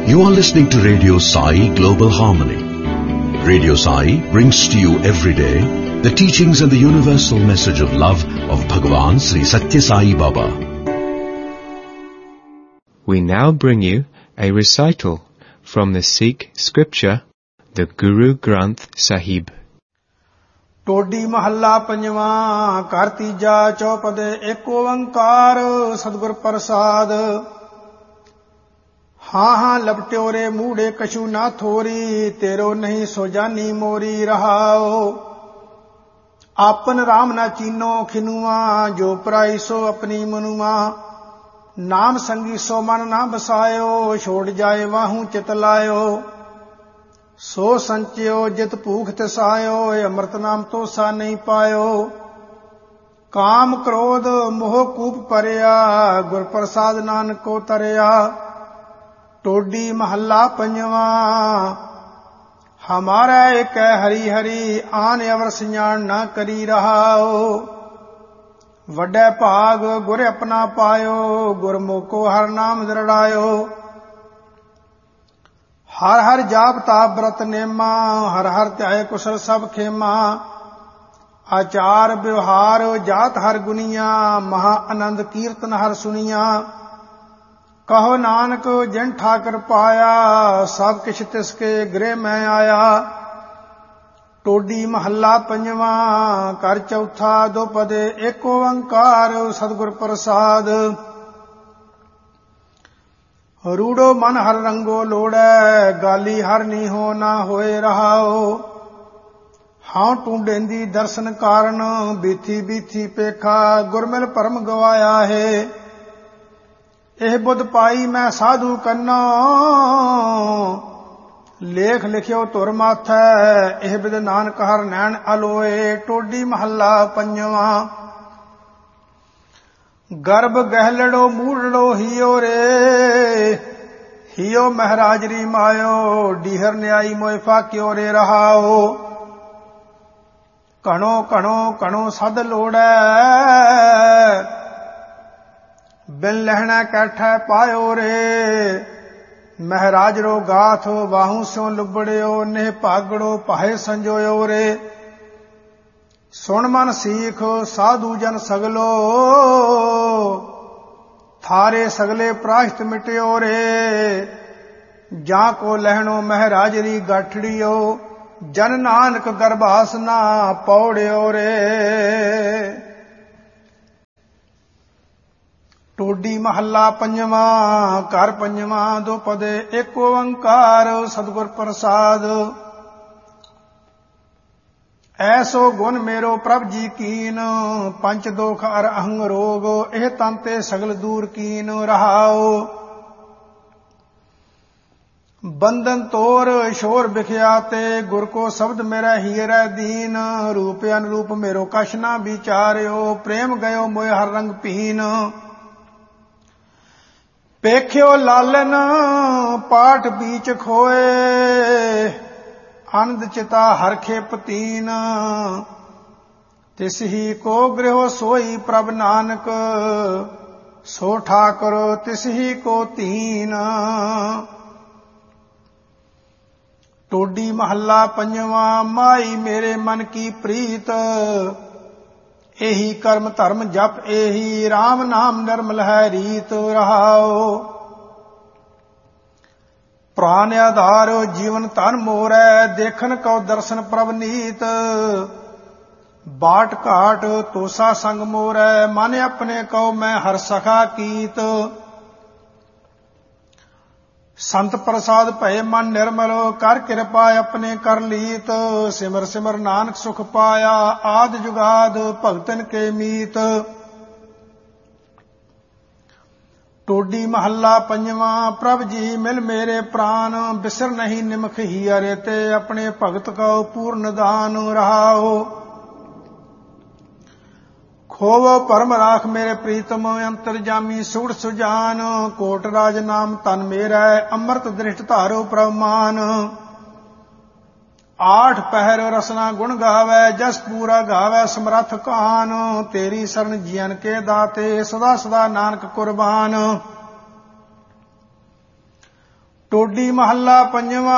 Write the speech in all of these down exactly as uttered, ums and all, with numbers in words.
You are listening to Radio Sai Global Harmony. Radio Sai brings to you every day the teachings and the universal message of love of Bhagavan Sri Satya Sai Baba. We now bring you a recital from the Sikh scripture, the Guru Granth Sahib. Todi ਮਹੱਲਾ ਪੰਜਵਾਂ ਘਰ ਤੀਜਾ ਚੌਪਦੇ ਏਕ ਓੰਕਾਰ ਸਤਿਗੁਰ ਪ੍ਰਸਾਦ। ਹਾਂ ਹਾਂ ਲਪਟਿਓ ਰੇ ਮੂੜੇ ਕਛੂ ਨਾ ਥੋਰੀ ਤੇਰੋ ਨਹੀਂ ਸੋ ਜਾਨੀ ਮੋਰੀ ਰਹਾਓ। ਆਪਨ ਰਾਮ ਨਾ ਚੀਨੋ ਖਿਨੂਆ ਜੋ ਪਰਾਈ ਸੋ ਆਪਣੀ ਮਨੁਆ। ਨਾਮ ਸੰਗੀ ਸੋ ਮਨ ਨਾ ਬਸਾਇਓ ਛੋੜ ਜਾਏ ਵਾਹੂ ਚਿਤ ਲਾਇਓ। ਸੋ ਸੰਚਿਓ ਜਿਤ ਭੂਖ ਤਿਸਾਇਓ ਅੰਮ੍ਰਿਤ ਨਾਮ ਤੋਸਾ ਨਹੀਂ ਪਾਇਓ। ਕਾਮ ਕ੍ਰੋਧ ਮੋਹ ਕੂਪ ਪਰਿਆ ਗੁਰ ਪ੍ਰਸਾਦ ਨਾਨਕ ਕੋ ਤਰਿਆ। ਟੋਡੀ ਮਹੱਲਾ ਪੰਜਵਾਂ ਹਮਾਰਾ ਏਕ ਹਰੀ ਹਰੀ ਆਨ ਅਵਰ ਸਿਆਣ ਨਾ ਕਰੀ ਰਹਾਓ। ਵੱਡੇ ਭਾਗ ਗੁਰ ਆਪਣਾ ਪਾਇਓ ਗੁਰਮੁਖੋ ਹਰ ਨਾਮ ਦਰੜਾਇਓ। ਹਰ ਹਰ ਜਾਪ ਤਾਪ ਬ੍ਰਤ ਨੇਮਾ ਹਰ ਹਰ ਧਿਆਏ ਕੁਸ਼ਲ ਸਭ ਖੇਮਾ। ਆਚਾਰ ਵਿਵਹਾਰ ਜਾਤ ਹਰ ਗੁਨੀਆ ਮਹਾ ਆਨੰਦ ਕੀਰਤਨ ਹਰ ਸੁਨੀਆ। ਕਹੋ ਨਾਨਕ ਜਿਨ ਠਾਕਰ ਪਾਇਆ ਸਭ ਕਿਛ ਤਿਸ ਕੇ ਗ੍ਰਹਿ ਮੈਂ ਆਇਆ। ਟੋਡੀ ਮਹੱਲਾ ਪੰਜਵਾਂ ਘਰ ਚੌਥਾ ਦੋ ਪਦੇ ਏਕ ਓੰਕਾਰ ਸਤਿਗੁਰ ਪ੍ਰਸਾਦ। ਰੂੜੋ ਮਨ ਹਰ ਰੰਗੋ ਲੋੜੈ ਗਾਲੀ ਹਰ ਨੀਹੋ ਨਾ ਹੋਏ ਰਹਾਓ। ਹਾਂ ਟੂੰਡੇਂਦੀ ਦਰਸ਼ਨ ਕਾਰਨ ਬੀਥੀ ਬੀਥੀ ਪੇਖਾ ਗੁਰਮਿਲ ਭਰਮ ਗਵਾਇਆ ਹੈ। ਇਹ ਬੁੱਧ ਪਾਈ ਮੈਂ ਸਾਧੂ ਕੰਨੋ ਲੇਖ ਲਿਖਿਓ ਧੁਰ ਮਾਥੈ। ਇਹ ਬਿਦ ਨਾਨਕ ਹਰ ਨੈਣ ਅਲੋਏ। ਟੋਡੀ ਮਹੱਲਾ ਪੰਜਵਾਂ ਗਰਭ ਗਹਿਲੜੋ ਮੂੜੜੋ ਹੀਓ ਰੇ ਹੀਓ ਮਹਾਰਾਜਰੀ ਮਾਇਓ। ਡੀਹਰ ਨਿਆਈ ਮੋਇ ਫਾਕਿਓ ਰੇ ਰਹਾਓ। ਕਣੋ ਕਣੋ ਕਣੋ ਸਦ ਲੋੜੈ ਬਿਨ ਲਹਿਣਾ ਕੈਠੈ ਪਾਇਓ ਰੇ। ਮਹਾਰਾਜ ਰੋ ਗਾਥ ਵਾਹੂ ਸਿਉ ਲੁਬੜਿਓ ਨੇਹ ਭਾਗੜੋ ਪਾਹੇ ਸੰਜੋਇਓ ਰੇ। ਸੁਣ ਮਨ ਸੀਖ ਸਾਧੂ ਜਨ ਸਗਲੋ ਥਾਰੇ ਸਗਲੇ ਪ੍ਰਾਸ਼ਤ ਮਿਟਿਓ ਰੇ। ਜਾਂ ਕੋ ਲਹਿਣੋ ਮਹਾਰਾਜਰੀ ਗਾਠੜਿਓ ਜਨ ਨਾਨਕ ਗਰਭਾਸ ਨਾ ਪੌੜਿਓ ਰੇ। ਟੋਡੀ ਮਹੱਲਾ ਪੰਜਵਾਂ ਘਰ ਪੰਜਵਾਂ ਦੋ ਪਦੇ ਏਕ ਓੰਕਾਰ ਸਤਿਗੁਰ ਪ੍ਰਸਾਦ। ਐਸੋ ਗੁਣ ਮੇਰੋ ਪ੍ਰਭ ਜੀ ਕੀਨ ਪੰਚ ਦੋਖ ਅਰ ਅਹੰਗ ਰੋਗ। ਇਹ ਤਨ ਤੇ ਸਗਲ ਦੂਰ ਕੀਨ ਰਹਾਓ। ਬੰਧਨ ਤੋਰ ਸ਼ੋਰ ਬਿਖਿਆ ਤੇ ਗੁਰ ਕੋ ਸ਼ਬਦ ਮੇਰਾ ਹੀਰੈ ਦੀਨ। ਰੂਪ ਅਨਰੂਪ ਮੇਰੋ ਕਛ ਨਾ ਵਿਚਾਰਿਓ ਪ੍ਰੇਮ ਗਇਓ ਮੋਇ ਹਰ ਰੰਗ ਪੀਨ। ਪੇਖਿਓ ਲਾਲਨ ਪਾਠ ਬੀਚ ਖੋਏ ਆਨੰਦ ਚਿਤਾ ਹਰਖੇ ਪਤੀਨ। ਤਿਸ ਹੀ ਕੋ ਗ੍ਰਹਿ ਸੋਈ ਪ੍ਰਭ ਨਾਨਕ ਸੋ ਠਾਕੁਰ ਤਿਸ ਹੀ ਕੋ ਧੀਨ। ਟੋਡੀ ਮਹੱਲਾ ਪੰਜਵਾਂ ਮਾਈ ਮੇਰੇ ਮਨ ਕੀ ਪ੍ਰੀਤ ਇਹੀ ਕਰਮ ਧਰਮ ਜਪ ਇਹੀ RAM ਨਾਮ ਨਿਰਮਲ ਹੈ ਰੀਤ ਰਹਾਓ। ਪ੍ਰਾਨ ਆਧਾਰ ਜੀਵਨ ਧਨ ਮੋਰੈ ਦੇਖਨ ਕਉ ਦਰਸ਼ਨ ਪ੍ਰਭ ਨੀਤ। ਬਾਟ ਘਾਟ ਤੋਸਾ ਸੰਗ ਮੋਰੈ ਮਨ ਆਪਣੇ ਕਉ ਮੈਂ ਹਰ ਸਖਾ ਕੀਤ। ਸੰਤ ਪ੍ਰਸਾਦ ਭਏ ਮਨ ਨਿਰਮਲ ਕਰ ਕਿਰਪਾ ਆਪਣੇ ਕਰ ਲੀਤ। ਸਿਮਰ ਸਿਮਰ ਨਾਨਕ ਸੁਖ ਪਾਇਆ ਆਦ ਜੁਗਾਦ ਭਗਤਨ ਕੇ ਮੀਤ। ਟੋਡੀ ਮਹੱਲਾ ਪੰਜਵਾਂ ਪ੍ਰਭ ਜੀ ਮਿਲ ਮੇਰੇ ਪ੍ਰਾਨ ਬਿਸਰ ਨਹੀਂ ਨਿਮਖ ਹੀਰੇ ਤੇ ਆਪਣੇ ਭਗਤ ਕਉ ਪੂਰਨ ਦਾਨ ਰਹਾਓ। ਖੋਵੋ ਪਰਮ ਰਾਖ ਮੇਰੇ ਪ੍ਰੀਤਮ ਅੰਤਰ ਜਾਮੀ ਸੂੜ ਸੁਜਾਨ। ਕੋਟ ਰਾਜ ਨਾਮ ਤਨ ਮੇਰਾ ਅੰਮ੍ਰਿਤ ਦ੍ਰਿਸ਼ਟ ਧਾਰੋ ਪ੍ਰਮਾਨ। ਆਠ ਪਹਿਰ ਰਸਨਾ ਗੁਣ ਗਾਵੈ ਜਸ ਪੂਰਾ ਗਾਵੈ ਸਮਰੱਥ ਕਾਨ। ਤੇਰੀ ਸਰਨ ਜੀਵਨ ਕੇ ਦਾਤੇ ਸਦਾ ਸਦਾ ਨਾਨਕ ਕੁਰਬਾਨ। ਟੋਡੀ ਮਹੱਲਾ ਪੰਜਵਾਂ।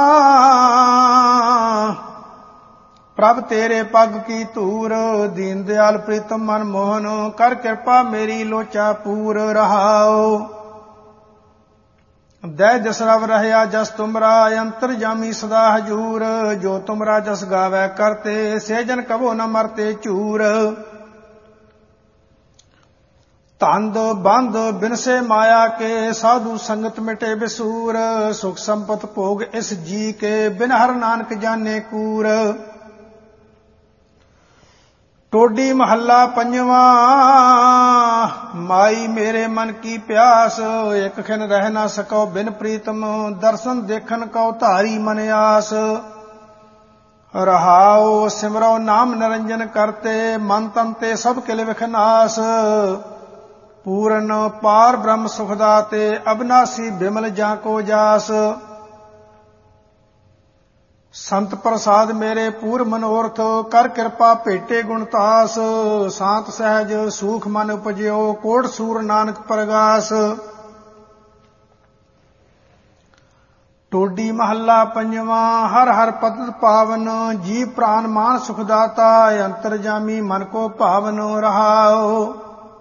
ਪ੍ਰਭ ਤੇਰੇ ਪੱਗ ਕੀ ਧੂਰ, ਦੀਨ ਦਿਆਲ ਪ੍ਰੀਤਮ ਮਨ ਮੋਹਨ, ਕਰ ਕਿਰਪਾ ਮੇਰੀ ਲੋਚਾ ਪੂਰ ਰਹਾਓ। ਦੈ ਜਸ ਰਵ ਰਹਿਆ ਜਸ ਤੁਮਰਾ, ਅੰਤਰ ਜਾਮੀ ਸਦਾ ਹਜੂਰ, ਜੋ ਤੁਮਰਾ ਜਸ ਗਾਵੈ ਕਰਤੇ, ਸੇ ਜਨ ਕਬੋ ਨ ਮਰਤੇ ਝੂਰ। ਤੰਦ ਬੰਦ ਬਿਨਸੇ ਮਾਇਆ ਕੇ, ਸਾਧੂ ਸੰਗਤ ਮਿਟੇ ਬਿਸੂਰ, ਸੁਖ ਸੰਪਤ ਭੋਗ ਇਸ ਜੀ ਕੇ, ਬਿਨ ਹਰ ਨਾਨਕ ਜਾਣੇ ਕੂਰ। ਟੋਡੀ ਮਹੱਲਾ ਪੰਜਵਾਂ। ਮਾਈ ਮੇਰੇ ਮਨ ਕੀ ਪਿਆਸ, ਇਕ ਖਿਨ ਰਹਿ ਨਾ ਸਕੋ ਬਿਨ ਪ੍ਰੀਤਮ, ਦਰਸ਼ਨ ਦੇਖਣ ਕਉ ਧਾਰੀ ਮਨ ਆਸ। ਰਹਾਉ ਸਿਮਰੋ ਨਾਮ ਨਿਰੰਜਨ ਕਰਤੇ, ਮਨ ਤਨ ਤੇ ਸਭ ਕਿਲ ਵਿਖਨਾਸ। ਪੂਰਨ ਪਾਰ ਬ੍ਰਹਮ ਸੁਖ ਦਾਤੇ, ਅਬਨਾਸੀ ਬਿਮਲ ਜਾਂ ਕੋ ਜਾਸ। ਸੰਤ ਪ੍ਰਸਾਦ ਮੇਰੇ ਪੂਰ ਮਨੋਰਥ, ਕਰ ਕਿਰਪਾ ਭੇਟੇ ਗੁਣਤਾਸ। ਸਾਤ ਸਹਿਜ ਸੂਖ ਮਨ ਉਪਜਿਓ, ਕੋਟ ਸੂਰ ਨਾਨਕ ਪ੍ਰਗਾਸ। ਟੋਡੀ ਮਹੱਲਾ ਪੰਜਵਾਂ। ਹਰ ਹਰ ਪਤਿਤ ਪਾਵਨ, ਜੀ ਪ੍ਰਾਨ ਮਾਨ ਸੁਖ ਦਾਤਾ, ਅੰਤਰ ਜਾਮੀ ਮਨ ਕੋ ਭਾਵਨ ਰਹਾਓ।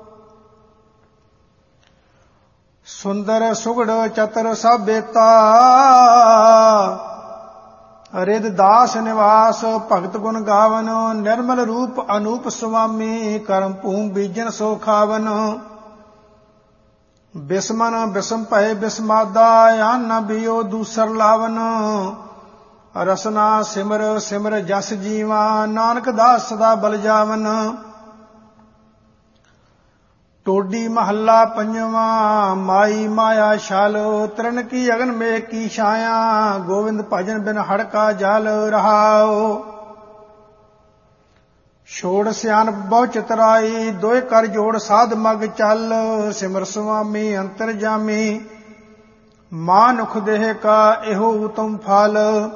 ਸੁੰਦਰ ਸੁਗੜ ਚਤਰ ਸਭ ਬੇਤਾ, ਰਿਦ ਦਾਸ ਨਿਵਾਸ, ਭਗਤ ਗੁਣ ਗਾਵਨ, ਨਿਰਮਲ ਰੂਪ ਅਨੂਪ ਸੁਆਮੀ, ਕਰਮ ਭੂਮ ਬੀਜਨ ਸੋ ਖਾਵਨ। ਬਿਸਮਨ ਬਿਸਮ ਭਏ ਬਿਸਮਾਦਾ, ਆਨ ਨ ਬਿਓ ਦੂਸਰ ਲਾਵਨ। ਰਸਨਾ ਸਿਮਰ ਸਿਮਰ ਜਸ ਜੀਵਾ, ਨਾਨਕ ਦਾਸ ਸਦਾ ਬਲ ਜਾਵਨ। ਟੋਡੀ ਮਹੱਲਾ ਪੰਜਵਾਂ। ਮਾਈ ਮਾਇਆ ਛਲ, ਤ੍ਰਿਣ ਕੀ ਅਗਨ ਮੇਘ ਕੀ ਛਾਇਆ, ਗੋਵਿੰਦ ਭਜਨ ਬਿਨ ਹੜਕਾ ਜਲ ਰਹਾਓ। ਛੋੜ ਸਿਆਣਪ ਬਹੁ ਚਤਰਾਈ, ਦੋਇ ਕਰ ਜੋੜ ਸਾਧ ਮਗ ਚੱਲ, ਸਿਮਰ ਸੁਆਮੀ ਅੰਤਰ ਜਾਮੀ, ਮਾਨੁਖ ਦੇਹ ਕਾ ਇਹੋ ਉਤਮ ਫਲ।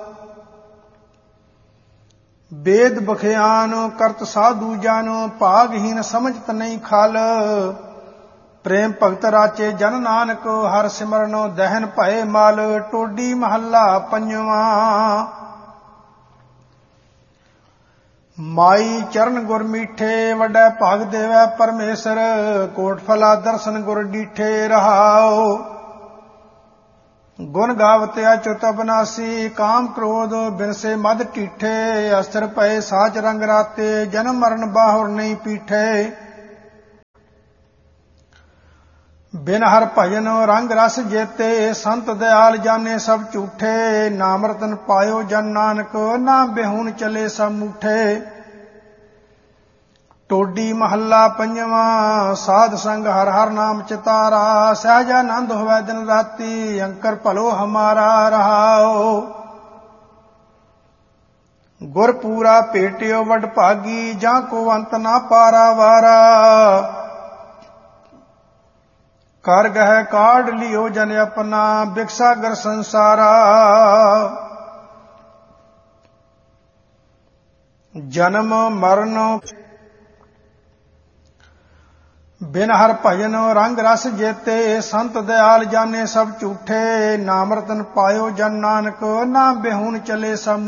ਵੇਦ ਬਖਿਆਨ ਕਰਤ ਸਾਧੂ ਜਨ, ਭਾਗਹੀਨ ਸਮਝਤ ਨਹੀਂ ਖਲ। ਪ੍ਰੇਮ ਭਗਤ ਰਾਚੇ ਜਨ ਨਾਨਕ, ਹਰ ਸਿਮਰਨੋ ਦਹਿਨ ਭਏ ਮਲ। ਟੋਡੀ ਮਹੱਲਾ ਪੰਜਵਾਂ। ਮਾਈ ਚਰਨ ਗੁਰ ਮੀਠੇ, ਵੱਡਾ ਭਾਗ ਦੇਵੈ ਪਰਮੇਸ਼ਰ, ਕੋਟ ਫਲਾ ਦਰਸ਼ਨ ਗੁਰ ਡੀਠੇ ਰਹਾਓ। ਗੁਣ ਗਾਵਤ ਅਚੁਤ ਅਬਨਾਸੀ, ਕਾਮ ਕ੍ਰੋਧ ਬਿਨਸੇ ਮਦ ਢੀਠੇ, ਅਸਥਿਰ ਪਏ ਸਾਚ ਰੰਗ ਰਾਤੇ, ਜਨਮ ਮਰਨ ਬਾਹੁਰ ਨਹੀਂ ਪੀਠੇ। ਬਿਨ ਹਰ ਭਜਨ ਰੰਗ ਰਸ ਜੇਤੇ, ਸੰਤ ਦਿਆਲ ਜਾਣੇ ਸਭ ਝੂਠੇ। ਨਾਮ ਰਤਨ ਪਾਇਓ ਜਨ ਨਾਨਕ, ਨਾ ਬਿਹੂਨ ਚਲੇ ਸਭ ਮੂਠੇ। ਟੋਡੀ ਮਹੱਲਾ ਪੰਜਵਾਂ। ਸਾਧ ਸੰਗ ਹਰ ਹਰ ਨਾਮ ਚਿਤਾਰਾ, ਸਹਿਜਾਨੰਦ ਹੋਵੈ ਦਿਨ ਰਾਤੀ, ਅੰਕਰ ਭਲੋ ਹਮਾਰਾ ਰਹਾਓ। ਗੁਰ ਪੂਰਾ ਭੇਟਿਓ ਵਡ ਭਾਗੀ, ਜਾਂ ਕੋ ਅੰਤ ਨਾ ਪਾਰਾ ਵਾਰਾ। ਕਰ ਗਹਿ ਕਾਢ ਲਿਓ ਜਨ ਆਪਣਾ, ਬਿਕਸਾਗਰ ਸੰਸਾਰਾ। ਜਨਮ ਮਰਨ ਬਿਨ ਹਰ ਭਜਨ ਰੰਗ ਰਸ ਜੇਤੇ, ਸੰਤ ਦਿਆਲ ਜਾਣੇ ਸਭ ਝੂਠੇ। ਨਾਮ ਰਤਨ ਪਾਇਓ ਜਨ ਨਾਨਕ, ਨਾ ਬਿਹੂਨ ਚਲੇ ਸਭ